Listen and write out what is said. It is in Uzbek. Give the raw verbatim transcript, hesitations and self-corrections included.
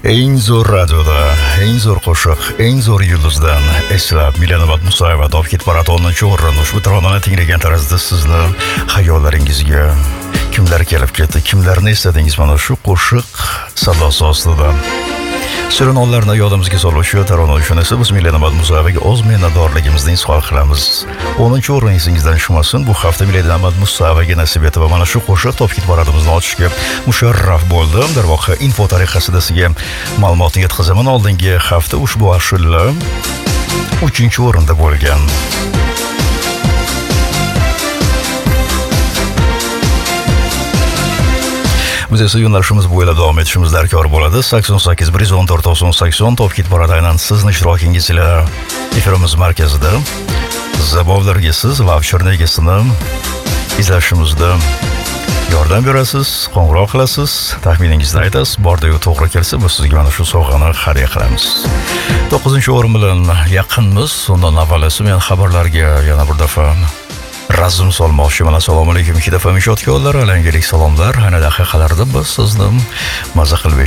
Eng zo'r radioda, eng zo'r qo'shiq, eng zo'r yulduzdan eslab Milanobod Musayeva topkit maratonini o'rin ushbu taronani tinglagan tarzda sizni xayollaringizga kimlar kelib ketdi, kimlarni esladingiz mana shu qo'shiq sadosi ostida. So'rovnolarni yodimizga soluvchi tarona uchun esa biz Milanobod Musayevaga o'z minnatdorligimizni izhor qilamiz. o'ninchi o'rin esingizdan tushmasin, bu hafta Milanobod Musayevaga nasib etdi va mana shu qo'shiq topkit paradimizni ochishga musharraf bo'ldim. Darvoqe info tariqasida sizga ma'lumotni yetkazaman. Oldingi hafta ushbu ashula uchinchi o'rinda bo'lgan. Biz esa yo'nalishimiz bo'ylab davom etishimiz darkor bo'ladi. sakson sakkiz bir yuz o'n to'rt to'qson sakson topkit parada aynan sizni ishtirokingiz ila efirimiz markazida zabovlarga siz voucherni egasini izlashimizda yordam berasiz, qo'ng'iroq qilasiz, taxminingizni aytasiz, borda-yu to'g'ri kelsa biz sizga mana shu sovg'ani hadya qilamiz. to'qqizinchi o'rin bilan yaqinmiz. Undan avval esa men xabarlarga yana bir daf'a razm solmoqchiman. Assalomu alaykum. Ikki daf'a mishotkorlar, alangalik salomlar. Ana daqiqalarda biz sizni maza qilib